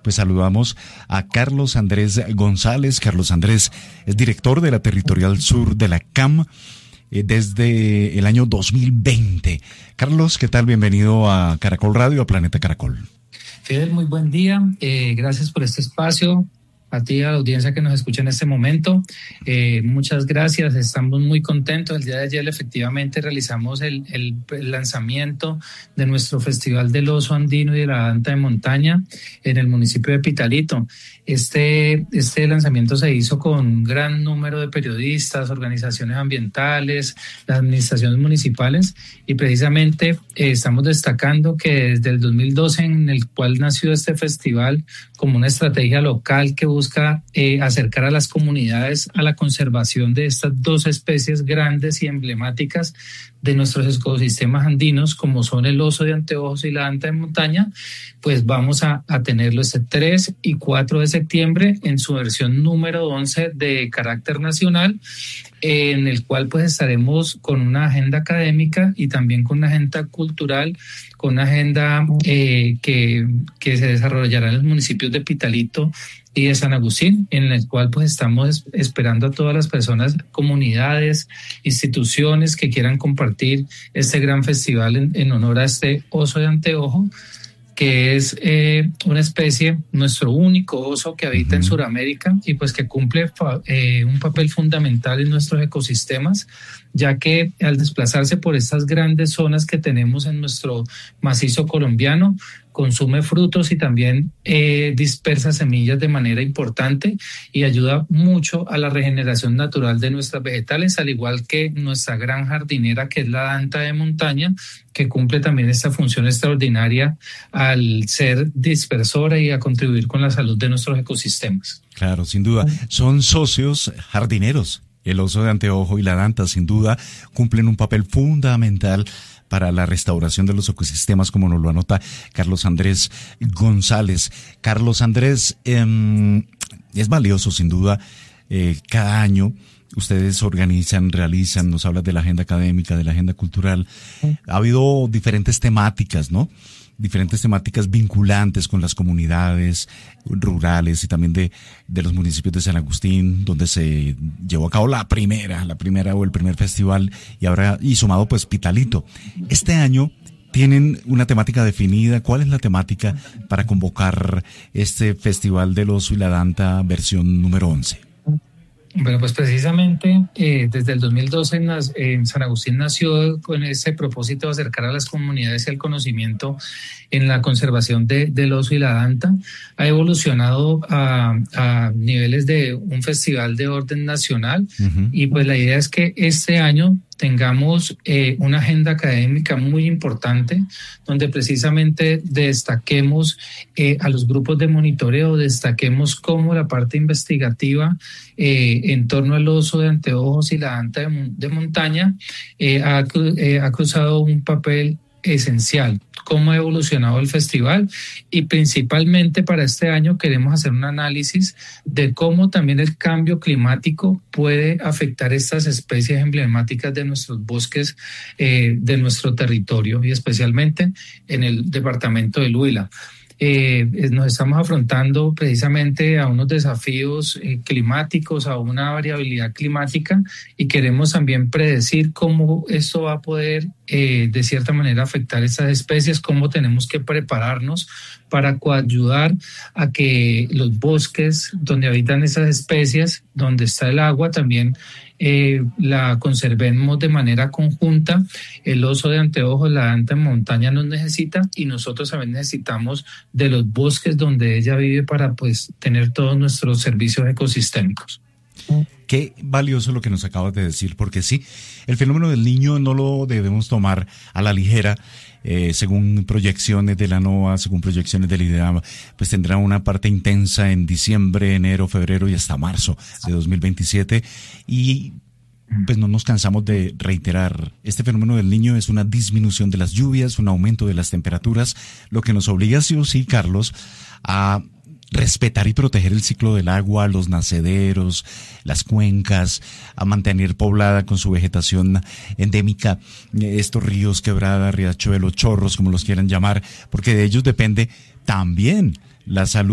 pues saludamos a Carlos Andrés González. Carlos Andrés es director de la Territorial Sur de la CAM desde el año 2020. Carlos, ¿qué tal? Bienvenido a Caracol Radio, a Planeta Caracol. Fidel, muy buen día. Gracias por este espacio. A ti, a la audiencia que nos escucha en este momento, muchas gracias, estamos muy contentos. El día de ayer efectivamente realizamos el lanzamiento de nuestro Festival del Oso Andino y de la Danta de Montaña en el municipio de Pitalito. Este lanzamiento se hizo con un gran número de periodistas, organizaciones ambientales, las administraciones municipales, y precisamente estamos destacando que desde el 2012, en el cual nació este festival como una estrategia local que busca acercar a las comunidades a la conservación de estas dos especies grandes y emblemáticas de nuestros ecosistemas andinos, como son el oso de anteojos y la danta de montaña, pues vamos a tenerlo este 3 y 4 de septiembre en su versión número 11 de carácter nacional, en el cual pues estaremos con una agenda académica y también con una agenda cultural, con una agenda que se desarrollará en los municipios de Pitalito y de San Agustín, en el cual pues estamos esperando a todas las personas, comunidades, instituciones que quieran compartir este gran festival en honor a este oso de anteojo, que es una especie, nuestro único oso que habita en Sudamérica y pues que cumple un papel fundamental en nuestros ecosistemas, ya que al desplazarse por estas grandes zonas que tenemos en nuestro macizo colombiano, consume frutos y también dispersa semillas de manera importante y ayuda mucho a la regeneración natural de nuestras vegetales, al igual que nuestra gran jardinera, que es la danta de montaña, que cumple también esta función extraordinaria al ser dispersora y a contribuir con la salud de nuestros ecosistemas. Claro, sin duda. Son socios jardineros. El oso de anteojo y la danta, sin duda, cumplen un papel fundamental para la restauración de los ecosistemas, como nos lo anota Carlos Andrés González. Carlos Andrés, es valioso, sin duda, cada año ustedes organizan, realizan, nos hablas de la agenda académica, de la agenda cultural. Ha habido diferentes temáticas, ¿no? Diferentes temáticas vinculantes con las comunidades rurales y también de los municipios de San Agustín, donde se llevó a cabo la primera o el primer festival, y sumado pues Pitalito. Este año tienen una temática definida. ¿Cuál es la temática para convocar este Festival del Oso y la Danta versión número 11? Bueno, pues precisamente desde el 2012 en San Agustín nació con ese propósito de acercar a las comunidades el conocimiento en la conservación del oso y la danta. Ha evolucionado a niveles de un festival de orden nacional, y pues la idea es que este año tengamos una agenda académica muy importante, donde precisamente destaquemos a los grupos de monitoreo, destaquemos cómo la parte investigativa en torno al oso de anteojos y la danta de montaña ha cruzado un papel esencial, cómo ha evolucionado el festival, y principalmente para este año queremos hacer un análisis de cómo también el cambio climático puede afectar estas especies emblemáticas de nuestros bosques, de nuestro territorio, y especialmente en el departamento del Huila. Nos estamos afrontando precisamente a unos desafíos climáticos, a una variabilidad climática, y queremos también predecir cómo esto va a poder de cierta manera afectar estas especies, cómo tenemos que prepararnos para coayudar a que los bosques donde habitan esas especies, donde está el agua, también la conservemos de manera conjunta. El oso de anteojos, la danta de montaña nos necesita, y nosotros también necesitamos de los bosques donde ella vive para pues tener todos nuestros servicios ecosistémicos. Qué valioso lo que nos acabas de decir, porque sí, el fenómeno del Niño no lo debemos tomar a la ligera. Según proyecciones de la NOAA, según proyecciones del IDEAM, pues tendrá una parte intensa en diciembre, enero, febrero y hasta marzo de 2027. Y pues no nos cansamos de reiterar, este fenómeno del Niño es una disminución de las lluvias, un aumento de las temperaturas, lo que nos obliga sí o sí, Carlos, a respetar y proteger el ciclo del agua, los nacederos, las cuencas, a mantener poblada con su vegetación endémica estos ríos, quebradas, riachuelos, chorros, como los quieran llamar, porque de ellos depende también la salud